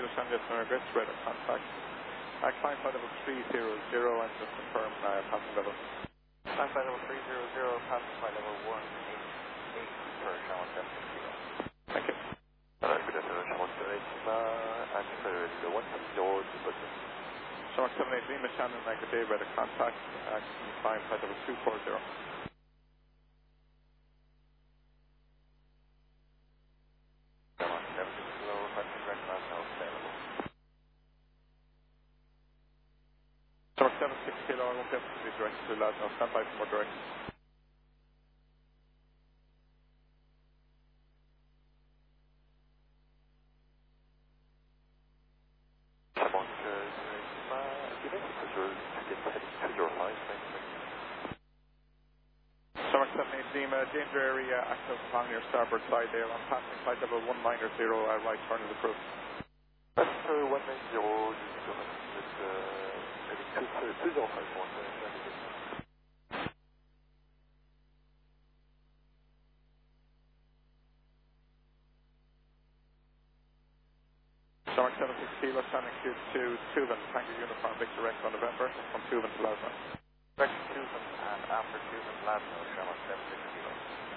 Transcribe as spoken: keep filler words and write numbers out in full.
Los Angeles America, radar contact. Uh, climb flight level three zero zero and just confirm uh, passing level. Climb flight level three zero zero, passing flight level one eight eight for Shamrock seven six zero. Thank you. Uh, good afternoon, Shamrock seven eight Lima, accelerated one seven zero, two percent. Shamrock seven eight Lima, Shannon, Mega Day, radar contact. Uh, climb flight level two four zero. Shamrock seven six zero, passing direct last now available. Shamrock seven six kilo, I won't be able to be directed to Lad now. Stand by for more directions. Shamrock seven eight Lima, give us a visual to get heading two zero five, thank you. Shamrock seven eight Lima, danger area, active along your starboard side there. I'm passing flight level one niner zero, uh, right turn of the crew. That's uh, one nine zero, just go ahead. It's uh, heading two zero five one, uh, navigation. Shamrock seven six kilo, standing Q to Tuvan, Tango Uniform, Victor Echo November, from Tuvan to Lasna. Direct to Tuvan and after Tuvan, Ladno, Shamrock seven six kilo.